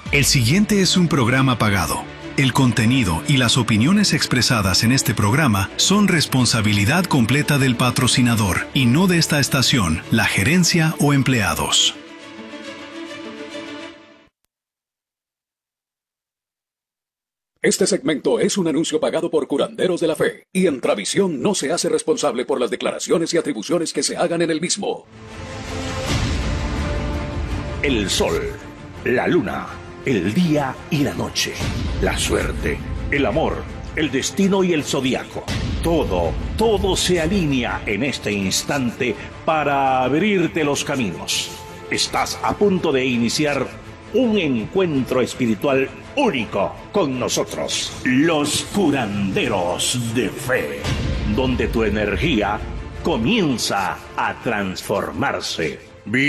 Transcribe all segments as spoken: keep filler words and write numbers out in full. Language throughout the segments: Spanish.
El siguiente es un programa pagado. El contenido y las opiniones expresadas en este programa son responsabilidad completa del patrocinador y no de esta estación, la gerencia o empleados. Este segmento es un anuncio pagado por Curanderos de la Fe y Entravisión no se hace responsable por las declaraciones y atribuciones que se hagan en el mismo. El sol, la luna, el día y la noche, la suerte, el amor, el destino y el zodiaco. Todo, todo se alinea en este instante para abrirte los caminos. Estás a punto de iniciar un encuentro espiritual único con nosotros, los Curanderos de Fe, donde tu energía comienza a transformarse.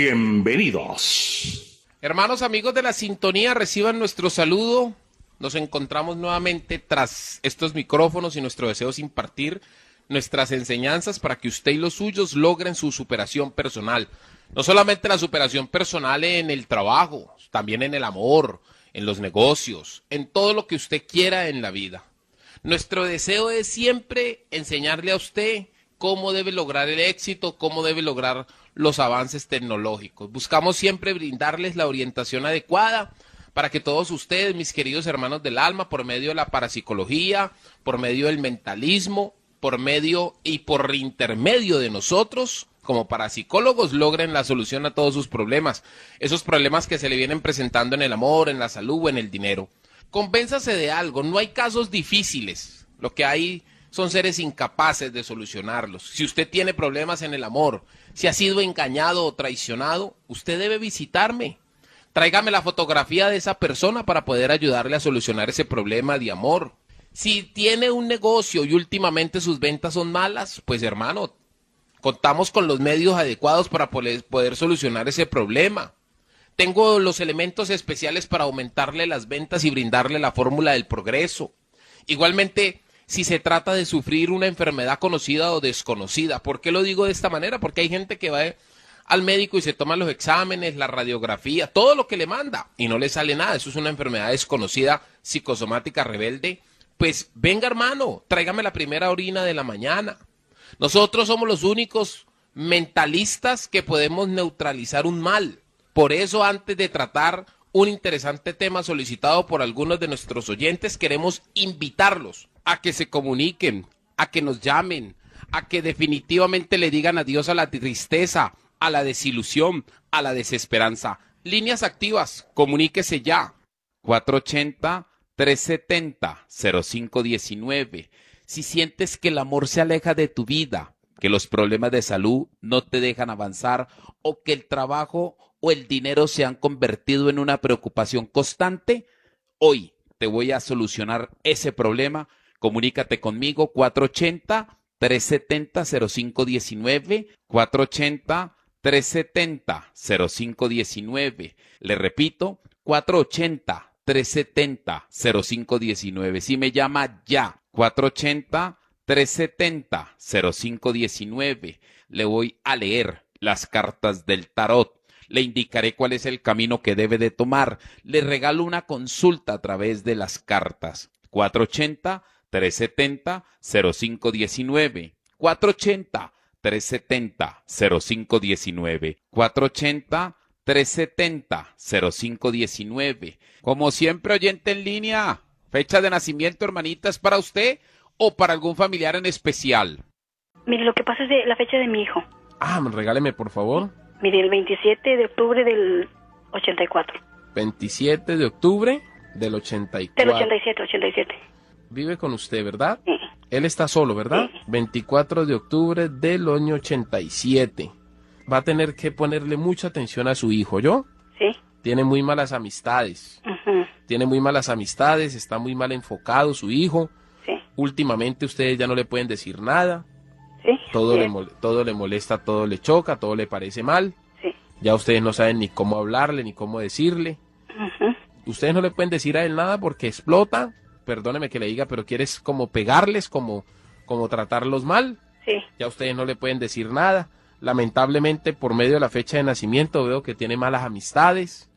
Bienvenidos. Hermanos, amigos de la sintonía, reciban nuestro saludo. Nos encontramos nuevamente tras estos micrófonos y nuestro deseo es impartir nuestras enseñanzas para que usted y los suyos logren su superación personal. No solamente la superación personal en el trabajo, también en el amor, en los negocios, en todo lo que usted quiera en la vida. Nuestro deseo es siempre enseñarle a usted cómo debe lograr el éxito, cómo debe lograr los avances tecnológicos. Buscamos siempre brindarles la orientación adecuada para que todos ustedes, mis queridos hermanos del alma, por medio de la parapsicología, por medio del mentalismo, por medio y por intermedio de nosotros, como parapsicólogos, logren la solución a todos sus problemas, esos problemas que se le vienen presentando en el amor, en la salud o en el dinero. Convénzase de algo, no hay casos difíciles, lo que hay son seres incapaces de solucionarlos. Si usted tiene problemas en el amor, si ha sido engañado o traicionado, usted debe visitarme. Tráigame la fotografía de esa persona para poder ayudarle a solucionar ese problema de amor. Si tiene un negocio y últimamente sus ventas son malas, pues hermano, contamos con los medios adecuados para poder, poder solucionar ese problema. Tengo los elementos especiales para aumentarle las ventas y brindarle la fórmula del progreso. Igualmente, si se trata de sufrir una enfermedad conocida o desconocida. ¿Por qué lo digo de esta manera? Porque hay gente que va al médico y se toma los exámenes, la radiografía, todo lo que le manda y no le sale nada. Eso es una enfermedad desconocida, psicosomática, rebelde. Pues venga hermano, tráigame la primera orina de la mañana. Nosotros somos los únicos mentalistas que podemos neutralizar un mal. Por eso, antes de tratar un interesante tema solicitado por algunos de nuestros oyentes, queremos invitarlos a que se comuniquen, a que nos llamen, a que definitivamente le digan adiós a la tristeza, a la desilusión, a la desesperanza. Líneas activas, comuníquese ya. cuatro ochenta, tres setenta, cero cinco diecinueve. Si sientes que el amor se aleja de tu vida, que los problemas de salud no te dejan avanzar o que el trabajo o el dinero se han convertido en una preocupación constante, hoy te voy a solucionar ese problema. Comunícate conmigo, cuatro ochenta, tres setenta, cero cinco diecinueve, cuatro ochenta, tres setenta, cero cinco diecinueve. Le repito, cuatro ochenta, tres setenta, cero cinco diecinueve. Si me llama ya, cuatro ochenta, tres setenta, cero cinco diecinueve. Le voy a leer las cartas del tarot. Le indicaré cuál es el camino que debe de tomar. Le regalo una consulta a través de las cartas. cuatro ochenta, tres setenta, cero cinco diecinueve. cuatro ochenta, tres setenta, cero cinco diecinueve. cuatro ochenta, tres setenta, cero cinco diecinueve. Como siempre, oyente en línea, fecha de nacimiento, hermanita, ¿es para usted o para algún familiar en especial? Mire, lo que pasa es de la fecha de mi hijo. Ah, regáleme, por favor. Mire, el veintisiete de octubre del ochenta y cuatro. veintisiete de octubre del ochenta y cuatro. Del ochenta y siete, ochenta y siete. Vive con usted, ¿verdad? Sí. Él está solo, ¿verdad? Sí. veinticuatro de octubre del año ochenta y siete. Va a tener que ponerle mucha atención a su hijo, ¿yo? Sí. Tiene muy malas amistades. Uh-huh. Tiene muy malas amistades, está muy mal enfocado su hijo. Sí. Últimamente ustedes ya no le pueden decir nada. Sí. Todo, Sí. le, mol- todo le molesta, todo le choca, todo le parece mal. Sí. Ya ustedes no saben ni cómo hablarle, ni cómo decirle. Uh-huh. Ustedes no le pueden decir a él nada porque explota. Perdóneme que le diga, pero quieres como pegarles, como, como tratarlos mal. Sí. Ya ustedes no le pueden decir nada. Lamentablemente, por medio de la fecha de nacimiento, veo que tiene malas amistades.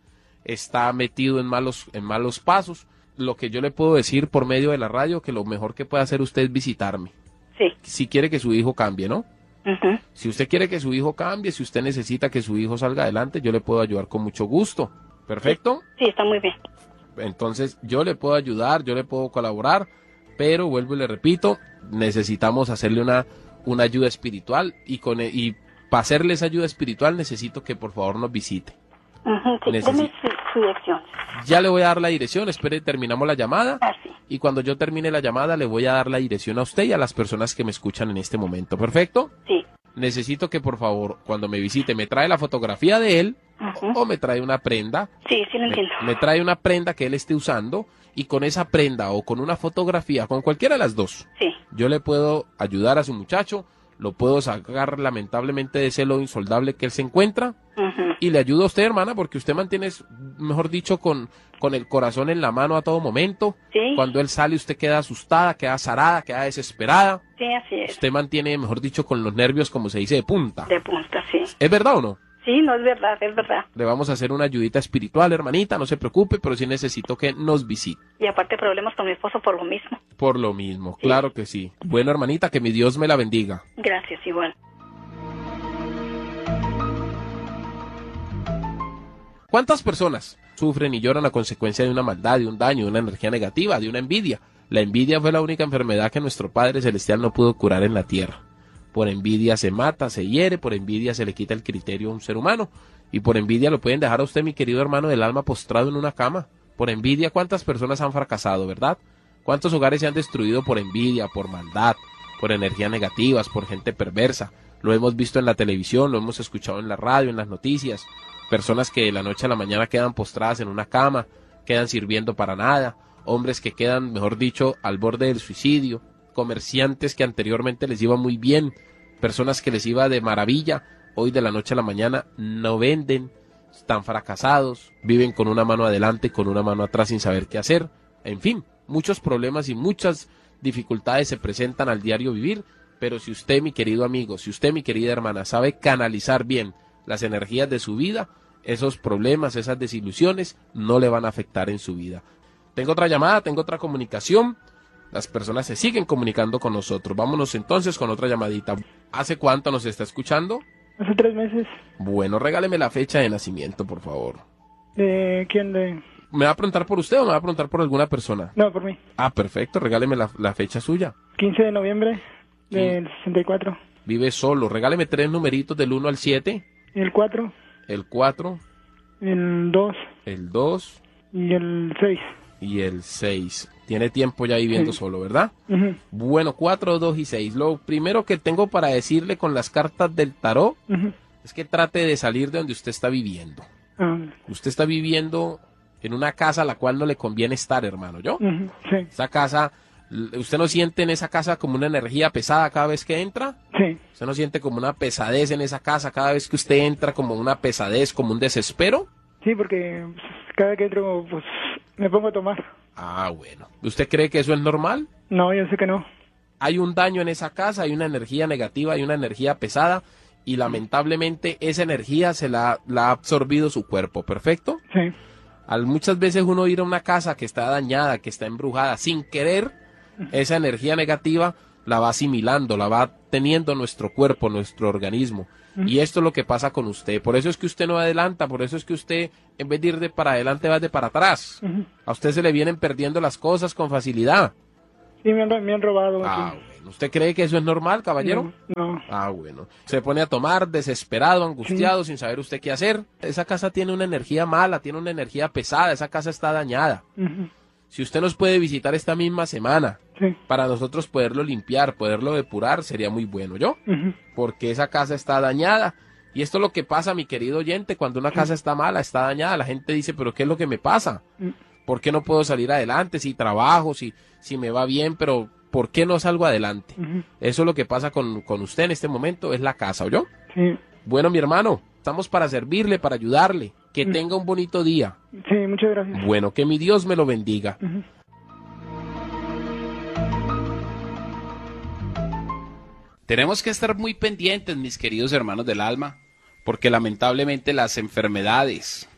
está metido en malos, en malos pasos. Lo que yo le puedo decir por medio de la radio, que lo mejor que puede hacer usted es visitarme. Sí. Si quiere que su hijo cambie, ¿no? Ujú. Si usted quiere que su hijo cambie, si usted necesita que su hijo salga adelante, yo le puedo ayudar con mucho gusto. ¿Perfecto? Sí, está muy bien. Entonces, yo le puedo ayudar, yo le puedo colaborar, pero vuelvo y le repito, necesitamos hacerle una, una ayuda espiritual y, con, e- y para hacerle esa ayuda espiritual necesito que por favor nos visite. Ujú, sí, Necesi- deme su, su dirección. Ya le voy a dar la dirección, espere, terminamos la llamada. Ah, sí. Y cuando yo termine la llamada le voy a dar la dirección a usted y a las personas que me escuchan en este momento. ¿Perfecto? Sí. Necesito que por favor, cuando me visite, me trae la fotografía de él Ujú. o me trae una prenda. Sí, sí lo Me, entiendo. me trae una prenda que él esté usando y con esa prenda o con una fotografía, con cualquiera de las dos, Sí. yo le puedo ayudar a su muchacho, lo puedo sacar lamentablemente de ese lodo insoldable que él se encuentra Ujú. y le ayudo a usted, hermana, porque usted mantiene, mejor dicho, con, con el corazón en la mano a todo momento. Sí. Cuando él sale usted queda asustada, queda azarada, queda desesperada. Sí, así es. Usted mantiene, mejor dicho, con los nervios, como se dice, de punta. De punta, sí. ¿Es verdad o no? Sí, no es verdad, es verdad. Le vamos a hacer una ayudita espiritual, hermanita, no se preocupe, pero sí necesito que nos visite. Y aparte problemas con mi esposo por lo mismo. Por lo mismo, claro que sí. Bueno, hermanita, que mi Dios me la bendiga. Gracias, igual. ¿Cuántas personas sufren y lloran a consecuencia de una maldad, de un daño, de una energía negativa, de una envidia? La envidia fue la única enfermedad que nuestro Padre Celestial no pudo curar en la tierra. Por envidia se mata, se hiere, por envidia se le quita el criterio a un ser humano. Y por envidia lo pueden dejar a usted, mi querido hermano del alma, postrado en una cama. Por envidia, ¿cuántas personas han fracasado, verdad? ¿Cuántos hogares se han destruido por envidia, por maldad, por energías negativas, por gente perversa? Lo hemos visto en la televisión, lo hemos escuchado en la radio, en las noticias. Personas que de la noche a la mañana quedan postradas en una cama, quedan sirviendo para nada. Hombres que quedan, mejor dicho, al borde del suicidio. Comerciantes que anteriormente les iba muy bien, personas que les iba de maravilla, hoy de la noche a la mañana no venden, están fracasados, viven con una mano adelante, con una mano atrás sin saber qué hacer. En fin, muchos problemas y muchas dificultades se presentan al diario vivir, pero si usted, mi querido amigo, si usted, mi querida hermana, sabe canalizar bien las energías de su vida, esos problemas, esas desilusiones no le van a afectar en su vida. Tengo otra llamada, tengo otra comunicación. Las personas se siguen comunicando con nosotros. Vámonos entonces con otra llamadita. ¿Hace cuánto nos está escuchando? Hace tres meses. Bueno, regáleme la fecha de nacimiento, por favor. ¿De quién? De... ¿Me va a preguntar por usted o me va a preguntar por alguna persona? No, por mí. Ah, perfecto, regáleme la, la fecha suya. quince de noviembre del sesenta y cuatro. Vive solo, regáleme tres numeritos del uno al siete. El cuatro, El cuatro, el dos el dos y el seis. y el seis. Tiene tiempo ya viviendo Sí. solo, ¿verdad? Ujú, Bueno, cuatro, dos y seis. Lo primero que tengo para decirle con las cartas del tarot ujú. es que trate de salir de donde usted está viviendo. Ah, Usted está viviendo en una casa a la cual no le conviene estar, hermano, ¿yo? ujú, sí, Esa casa, l- ¿usted no siente en esa casa como una energía pesada cada vez que entra? sí, ¿Usted no siente como una pesadez en esa casa cada vez que usted entra, como una pesadez, como un desespero? sí, porque pues, cada que entro, pues, me pongo a tomar. Ah, bueno. ¿Usted cree que eso es normal? No, yo sé que no. Hay un daño en esa casa, hay una energía negativa, hay una energía pesada y lamentablemente esa energía se la, la ha absorbido su cuerpo, ¿perfecto? Sí, Al muchas veces uno ir a una casa que está dañada, que está embrujada, sin querer, esa energía negativa la va asimilando, la va teniendo nuestro cuerpo, nuestro organismo. Y esto es lo que pasa con usted. Por eso es que usted no adelanta, por eso es que usted, en vez de ir de para adelante, va de para atrás. ujú. A usted se le vienen perdiendo las cosas con facilidad. Sí, me han, ro- me han robado. Ah, aquí. bueno. ¿Usted cree que eso es normal, caballero? No, no. Ah, bueno. Se pone a tomar desesperado, angustiado, sin saber usted qué hacer. Esa casa tiene una energía mala, tiene una energía pesada, esa casa está dañada. Ujú, Si usted nos puede visitar esta misma semana, sí, para nosotros poderlo limpiar, poderlo depurar, sería muy bueno, ¿yo? ujú, Porque esa casa está dañada. Y esto es lo que pasa, mi querido oyente, cuando una casa está mala, está dañada, la gente dice, pero ¿qué es lo que me pasa? Mm. ¿Por qué no puedo salir adelante? Si trabajo, si, si me va bien, pero ¿por qué no salgo adelante? ujú. Eso es lo que pasa con, con usted en este momento, es la casa, ¿oyó? Sí, Bueno, mi hermano, estamos para servirle, para ayudarle. Que Mm. tenga un bonito día. sí, muchas gracias. Bueno, que mi Dios me lo bendiga. Ujú. Tenemos que estar muy pendientes, mis queridos hermanos del alma, porque lamentablemente las enfermedades,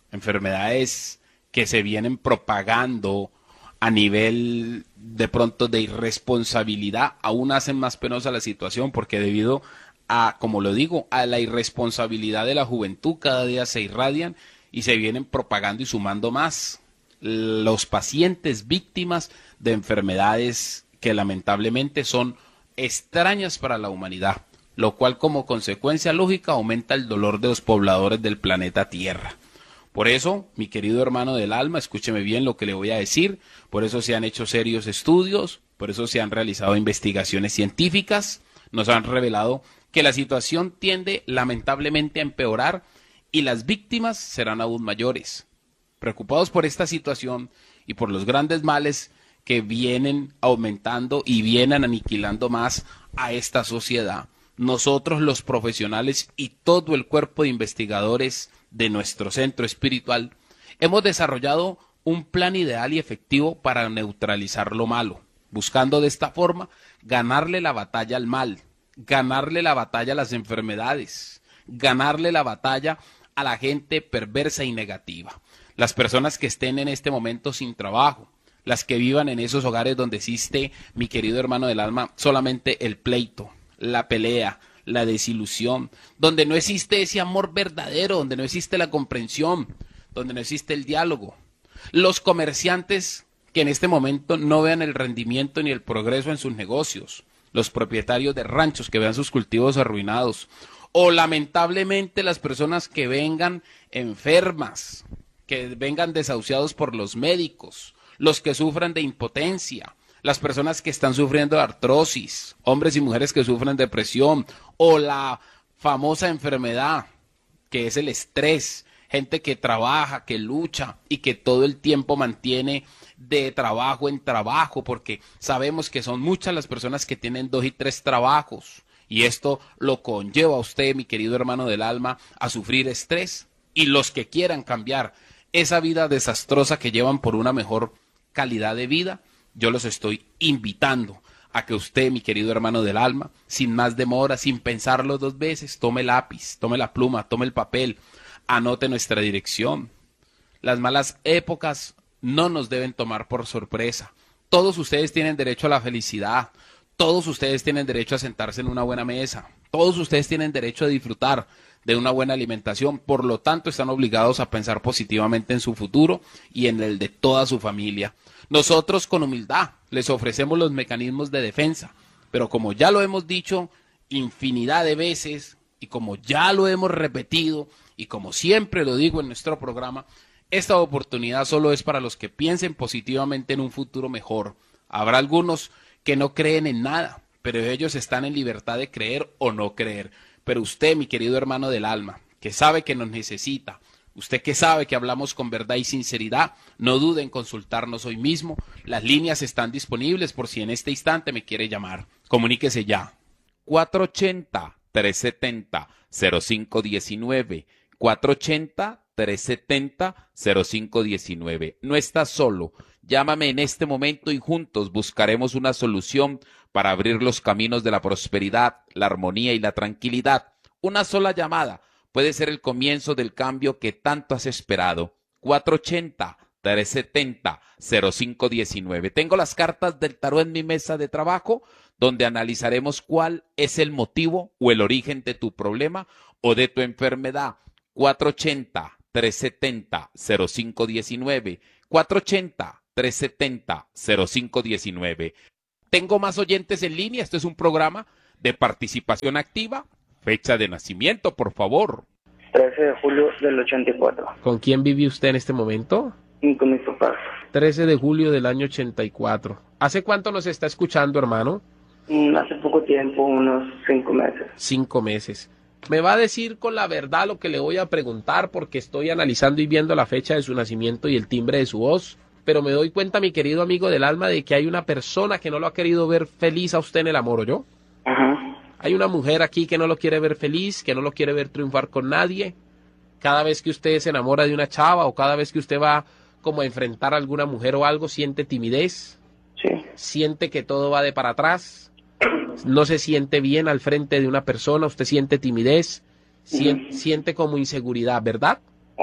enfermedades que se vienen propagando a nivel de pronto de irresponsabilidad, aún hacen más penosa la situación, porque debido a, como lo digo, a la irresponsabilidad de la juventud, cada día se irradian y se vienen propagando y sumando más los pacientes víctimas de enfermedades que lamentablemente son extrañas para la humanidad, lo cual como consecuencia lógica aumenta el dolor de los pobladores del planeta Tierra. Por eso, mi querido hermano del alma, escúcheme bien lo que le voy a decir, por eso se han hecho serios estudios, por eso se han realizado investigaciones científicas, nos han revelado que la situación tiende lamentablemente a empeorar y las víctimas serán aún mayores. Preocupados por esta situación y por los grandes males que vienen aumentando y vienen aniquilando más a esta sociedad, nosotros los profesionales y todo el cuerpo de investigadores de nuestro centro espiritual hemos desarrollado un plan ideal y efectivo para neutralizar lo malo, buscando de esta forma ganarle la batalla al mal, ganarle la batalla a las enfermedades, ganarle la batalla a la gente perversa y negativa. Las personas que estén en este momento sin trabajo, las que vivan en esos hogares donde existe, mi querido hermano del alma, solamente el pleito, la pelea, la desilusión, donde no existe ese amor verdadero, donde no existe la comprensión, donde no existe el diálogo. Los comerciantes que en este momento no vean el rendimiento ni el progreso en sus negocios, los propietarios de ranchos que vean sus cultivos arruinados, o lamentablemente las personas que vengan enfermas, que vengan desahuciados por los médicos, los que sufran de impotencia, las personas que están sufriendo de artrosis, hombres y mujeres que sufren depresión, o la famosa enfermedad que es el estrés, gente que trabaja, que lucha y que todo el tiempo mantiene de trabajo en trabajo, porque sabemos que son muchas las personas que tienen dos y tres trabajos, y esto lo conlleva a usted, mi querido hermano del alma, a sufrir estrés, y los que quieran cambiar esa vida desastrosa que llevan por una mejor calidad de vida, yo los estoy invitando a que usted, mi querido hermano del alma, sin más demora, sin pensarlo dos veces, tome el lápiz, tome la pluma, tome el papel, anote nuestra dirección. Las malas épocas no nos deben tomar por sorpresa. Todos ustedes tienen derecho a la felicidad, todos ustedes tienen derecho a sentarse en una buena mesa, todos ustedes tienen derecho a disfrutar de una buena alimentación, por lo tanto están obligados a pensar positivamente en su futuro y en el de toda su familia. Nosotros con humildad les ofrecemos los mecanismos de defensa, pero como ya lo hemos dicho infinidad de veces y como ya lo hemos repetido y como siempre lo digo en nuestro programa, esta oportunidad solo es para los que piensen positivamente en un futuro mejor. Habrá algunos que no creen en nada, pero ellos están en libertad de creer o no creer. Pero usted, mi querido hermano del alma, que sabe que nos necesita, usted que sabe que hablamos con verdad y sinceridad, no dude en consultarnos hoy mismo. Las líneas están disponibles por si en este instante me quiere llamar. Comuníquese ya. cuatro ochenta, trescientos setenta, cero cinco diecinueve. cuatro ochenta, trescientos setenta, cero cinco diecinueve. No estás solo. Llámame en este momento y juntos buscaremos una solución para abrir los caminos de la prosperidad, la armonía y la tranquilidad. Una sola llamada puede ser el comienzo del cambio que tanto has esperado. cuatro ochenta, trescientos setenta, cero cinco diecinueve. Tengo las cartas del tarot en mi mesa de trabajo, donde analizaremos cuál es el motivo o el origen de tu problema o de tu enfermedad. cuatro ochenta, trescientos setenta, cero cinco diecinueve. cuatro ochenta, trescientos setenta, cero cinco diecinueve. Tengo más oyentes en línea. Esto es un programa de participación activa. Fecha de nacimiento, por favor. trece de julio del ochenta y cuatro. ¿Con quién vive usted en este momento? Y con mis papás. trece de julio del año ochenta y cuatro. ¿Hace cuánto nos está escuchando, hermano? Mm, hace poco tiempo, unos cinco meses. Cinco meses. Me va a decir con la verdad lo que le voy a preguntar, porque estoy analizando y viendo la fecha de su nacimiento y el timbre de su voz. Pero me doy cuenta, mi querido amigo del alma, de que hay una persona que no lo ha querido ver feliz a usted en el amor, ¿o yo? Ajá. Hay una mujer aquí que no lo quiere ver feliz, que no lo quiere ver triunfar con nadie. Cada vez que usted se enamora de una chava o cada vez que usted va como a enfrentar a alguna mujer o algo, siente timidez. Sí. Siente que todo va de para atrás. No se siente bien al frente de una persona, usted siente timidez, sien- Ujú. siente como inseguridad, ¿verdad? Así es.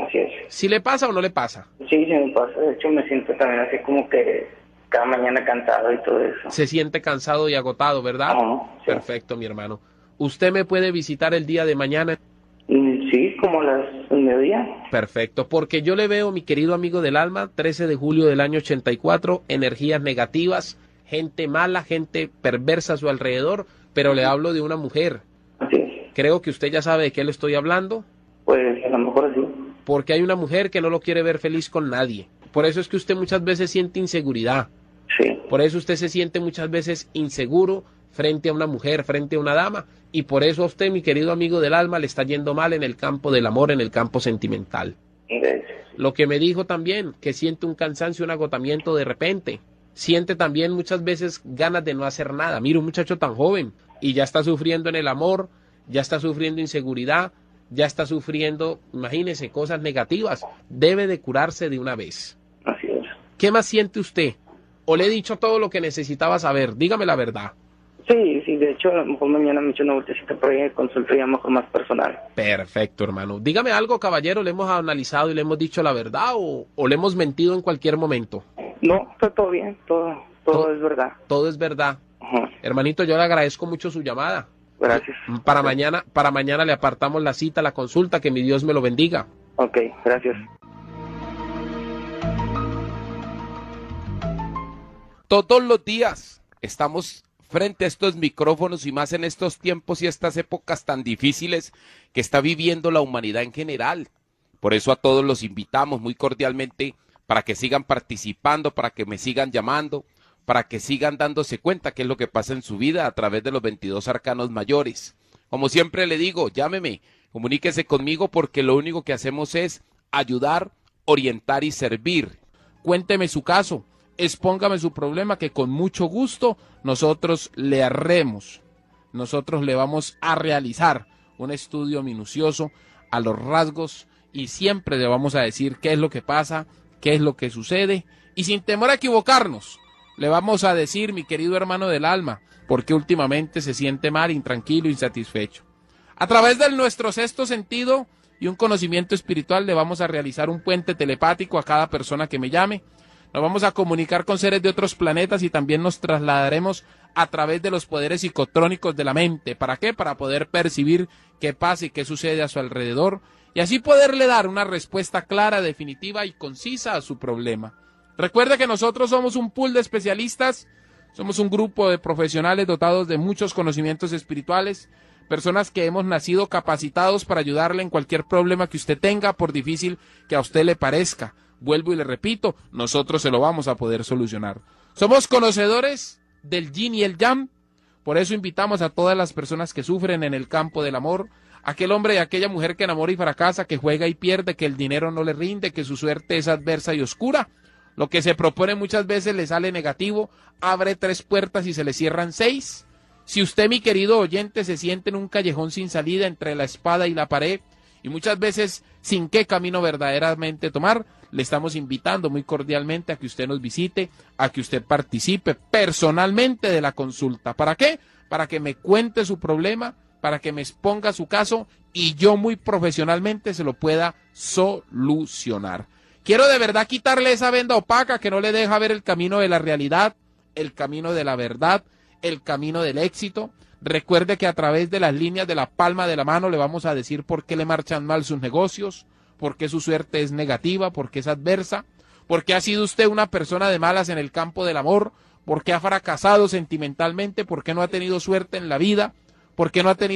¿Sí le pasa o no le pasa? Sí, se me pasa. De hecho, me siento también así como que cada mañana cansado y todo eso. Se siente cansado y agotado, ¿verdad? Ajá, sí. Perfecto, mi hermano. ¿Usted me puede visitar el día de mañana? Mm, Sí, como a las mediodía. Perfecto, porque yo le veo, mi querido amigo del alma, trece de julio del año ochenta y cuatro, energías negativas, gente mala, gente perversa a su alrededor, pero le hablo de una mujer. Así es. Creo que usted ya sabe de qué le estoy hablando, Pues a lo mejor sí. porque hay una mujer que no lo quiere ver feliz con nadie. Por eso es que usted muchas veces siente inseguridad. Sí. Por eso usted se siente muchas veces inseguro frente a una mujer, frente a una dama, y por eso a usted, mi querido amigo del alma, le está yendo mal en el campo del amor, en el campo sentimental. De hecho, Lo que me dijo también, que siente un cansancio, un agotamiento de repente. Siente también muchas veces ganas de no hacer nada. Mira, un muchacho tan joven y ya está sufriendo en el amor, ya está sufriendo inseguridad, ya está sufriendo, imagínese, cosas negativas. Debe de curarse de una vez. así es. ¿Qué más siente usted? ¿O le he dicho todo lo que necesitaba saber? Dígame la verdad. Sí, sí, de hecho, a lo mejor mañana me echo una vueltecita por ahí de consultoría mejor más personal. Perfecto, hermano. Dígame algo, caballero, ¿le hemos analizado y le hemos dicho la verdad o, o le hemos mentido en cualquier momento? No, está todo bien, todo, todo, Todo- es verdad. Todo es verdad. Ajá. Hermanito, yo le agradezco mucho su llamada. Gracias. Para mañana, para mañana le apartamos la cita, la consulta, que mi Dios me lo bendiga. Ok, gracias. Todos los días estamos frente a estos micrófonos y más en estos tiempos y estas épocas tan difíciles que está viviendo la humanidad en general. Por eso a todos los invitamos muy cordialmente para que sigan participando, para que me sigan llamando, para que sigan dándose cuenta qué es lo que pasa en su vida a través de los veintidós arcanos mayores. Como siempre le digo, llámeme, comuníquese conmigo porque lo único que hacemos es ayudar, orientar y servir. Cuénteme su caso, expóngame su problema, que con mucho gusto nosotros le haremos. Nosotros le vamos a realizar un estudio minucioso a los rasgos y siempre le vamos a decir qué es lo que pasa, qué es lo que sucede, y sin temor a equivocarnos, le vamos a decir, mi querido hermano del alma, por qué últimamente se siente mal, intranquilo, insatisfecho. A través de nuestro sexto sentido y un conocimiento espiritual le vamos a realizar un puente telepático a cada persona que me llame. Nos vamos a comunicar con seres de otros planetas y también nos trasladaremos a través de los poderes psicotrónicos de la mente. ¿Para qué? Para poder percibir qué pasa y qué sucede a su alrededor y así poderle dar una respuesta clara, definitiva y concisa a su problema. Recuerde que nosotros somos un pool de especialistas, somos un grupo de profesionales dotados de muchos conocimientos espirituales, personas que hemos nacido capacitados para ayudarle en cualquier problema que usted tenga, por difícil que a usted le parezca. Vuelvo y le repito, nosotros se lo vamos a poder solucionar. Somos conocedores del yin y el yang, por eso invitamos a todas las personas que sufren en el campo del amor, aquel hombre y aquella mujer que enamora y fracasa, que juega y pierde, que el dinero no le rinde, que su suerte es adversa y oscura. Lo que se propone muchas veces le sale negativo, abre tres puertas y se le cierran seis. Si usted, mi querido oyente, se siente en un callejón sin salida entre la espada y la pared, y muchas veces sin qué camino verdaderamente tomar, le estamos invitando muy cordialmente a que usted nos visite, a que usted participe personalmente de la consulta. ¿Para qué? Para que me cuente su problema, para que me exponga su caso y yo muy profesionalmente se lo pueda solucionar. Quiero de verdad quitarle esa venda opaca que no le deja ver el camino de la realidad, el camino de la verdad, el camino del éxito. Recuerde que a través de las líneas de la palma de la mano le vamos a decir por qué le marchan mal sus negocios, por qué su suerte es negativa, por qué es adversa, por qué ha sido usted una persona de malas en el campo del amor, por qué ha fracasado sentimentalmente, por qué no ha tenido suerte en la vida, por qué no ha tenido